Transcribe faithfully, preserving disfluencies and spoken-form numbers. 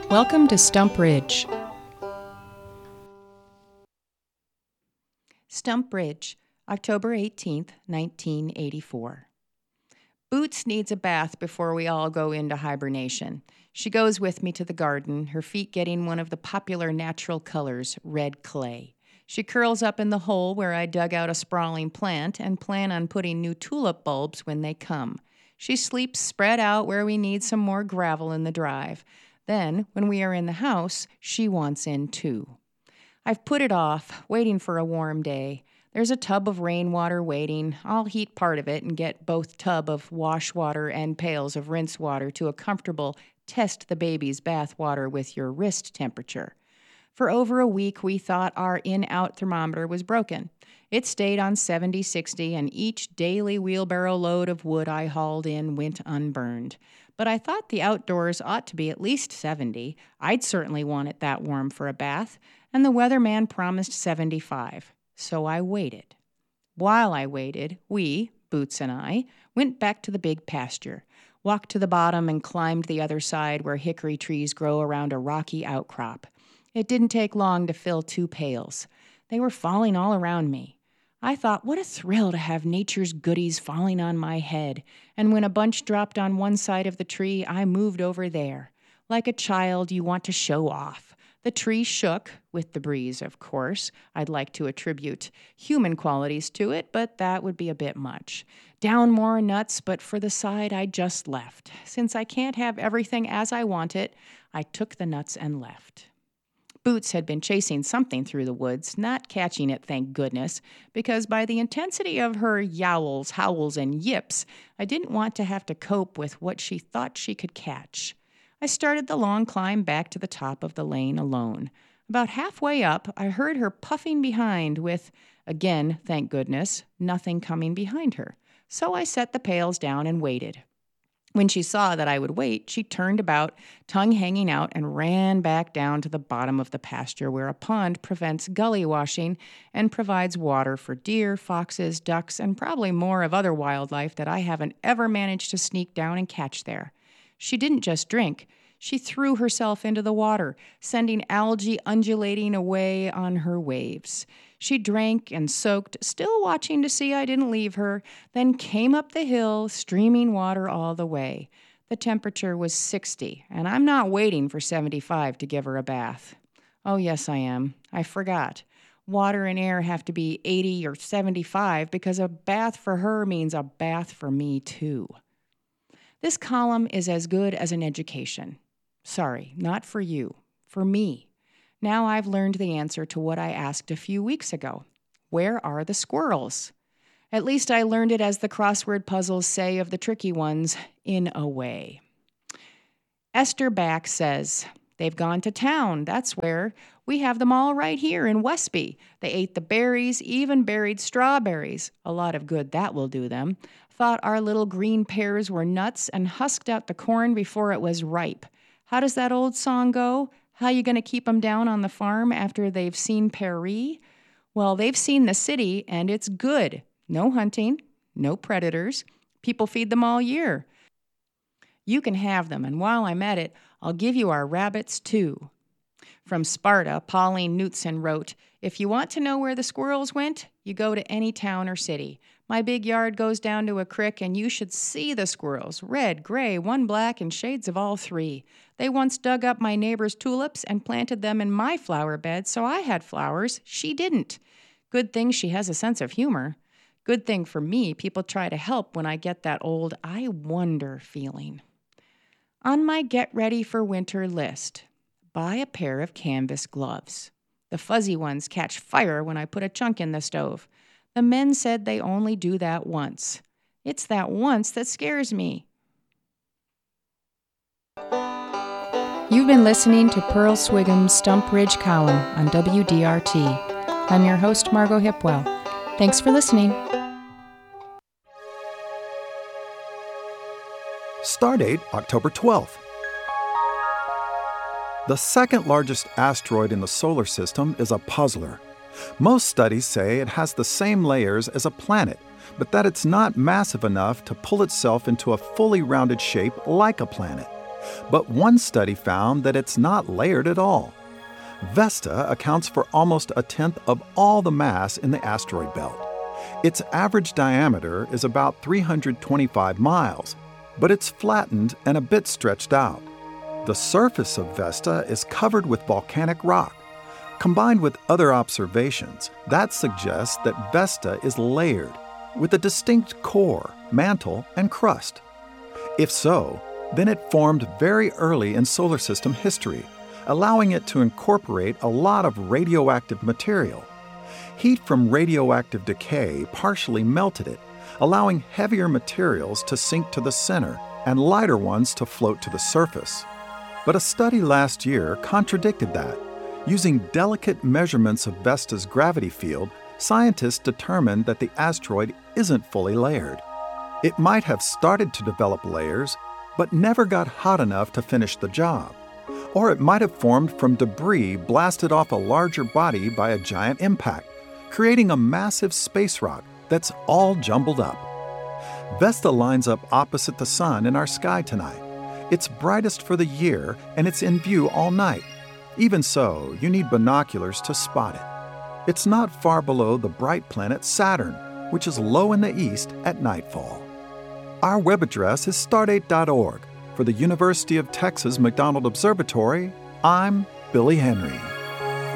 Welcome to Stump Ridge. Stump Ridge, October eighteenth, nineteen eighty-four. Boots needs a bath before we all go into hibernation. She goes with me to the garden, her feet getting one of the popular natural colors, red clay. She curls up in the hole where I dug out a sprawling plant and plan on putting new tulip bulbs when they come. She sleeps spread out where we need some more gravel in the drive. Then, when we are in the house, she wants in too. I've put it off, waiting for a warm day. There's a tub of rainwater waiting. I'll heat part of it and get both tub of wash water and pails of rinse water to a comfortable test the baby's bath water with your wrist temperature. For over a week, we thought our in-out thermometer was broken. It stayed on seventy sixty, and each daily wheelbarrow load of wood I hauled in went unburned. But I thought the outdoors ought to be at least seventy. I'd certainly want it that warm for a bath, and the weatherman promised seventy-five. So I waited. While I waited, we, Boots and I, went back to the big pasture, walked to the bottom and climbed the other side where hickory trees grow around a rocky outcrop. It didn't take long to fill two pails. They were falling all around me. I thought, what a thrill to have nature's goodies falling on my head, and when a bunch dropped on one side of the tree, I moved over there. Like a child, you want to show off. The tree shook, with the breeze, of course. I'd like to attribute human qualities to it, but that would be a bit much. Down more nuts, but for the side I just left. Since I can't have everything as I want it, I took the nuts and left. Boots had been chasing something through the woods, not catching it, thank goodness, because by the intensity of her yowls, howls, and yips, I didn't want to have to cope with what she thought she could catch. I started the long climb back to the top of the lane alone. About halfway up, I heard her puffing behind with, again, thank goodness, nothing coming behind her. So I set the pails down and waited. When she saw that I would wait, she turned about, tongue hanging out, and ran back down to the bottom of the pasture where a pond prevents gully washing and provides water for deer, foxes, ducks, and probably more of other wildlife that I haven't ever managed to sneak down and catch there. She didn't just drink. She threw herself into the water, sending algae undulating away on her waves. She drank and soaked, still watching to see I didn't leave her, then came up the hill, streaming water all the way. The temperature was sixty, and I'm not waiting for seventy-five to give her a bath. Oh, yes, I am. I forgot. Water and air have to be eighty or seventy-five because a bath for her means a bath for me, too. This column is as good as an education. Sorry, not for you, for me. Now I've learned the answer to what I asked a few weeks ago. Where are the squirrels? At least I learned it as the crossword puzzles say of the tricky ones, in a way. Esther Back says, they've gone to town, that's where. We have them all right here in Westby. They ate the berries, even buried strawberries. A lot of good that will do them. Thought our little green pears were nuts and husked out the corn before it was ripe. How does that old song go? How you going to keep them down on the farm after they've seen Paris? Well, they've seen the city, and it's good. No hunting, no predators. People feed them all year. You can have them, and while I'm at it, I'll give you our rabbits, too. From Sparta, Pauline Knutson wrote, if you want to know where the squirrels went, you go to any town or city. My big yard goes down to a creek, and you should see the squirrels, red, gray, one black, and shades of all three. They once dug up my neighbor's tulips and planted them in my flower bed, so I had flowers. She didn't. Good thing she has a sense of humor. Good thing for me, people try to help when I get that old I wonder feeling. On my get ready for winter list, buy a pair of canvas gloves. The fuzzy ones catch fire when I put a chunk in the stove. The men said they only do that once. It's that once that scares me. You've been listening to Pearl Swigham's Stump Ridge column on W D R T. I'm your host, Margot Hipwell. Thanks for listening. Stardate October twelfth. The second largest asteroid in the solar system is a puzzler. Most studies say it has the same layers as a planet, but that it's not massive enough to pull itself into a fully rounded shape like a planet. But one study found that it's not layered at all. Vesta accounts for almost a tenth of all the mass in the asteroid belt. Its average diameter is about three hundred twenty-five miles, but it's flattened and a bit stretched out. The surface of Vesta is covered with volcanic rock. Combined with other observations, that suggests that Vesta is layered, with a distinct core, mantle, and crust. If so, then it formed very early in solar system history, allowing it to incorporate a lot of radioactive material. Heat from radioactive decay partially melted it, allowing heavier materials to sink to the center and lighter ones to float to the surface. But a study last year contradicted that. Using delicate measurements of Vesta's gravity field, scientists determined that the asteroid isn't fully layered. It might have started to develop layers, but never got hot enough to finish the job. Or it might have formed from debris blasted off a larger body by a giant impact, creating a massive space rock that's all jumbled up. Vesta lines up opposite the sun in our sky tonight. It's brightest for the year, and it's in view all night. Even so, you need binoculars to spot it. It's not far below the bright planet Saturn, which is low in the east at nightfall. Our web address is stardate dot org. For the University of Texas McDonald Observatory, I'm Billy Henry.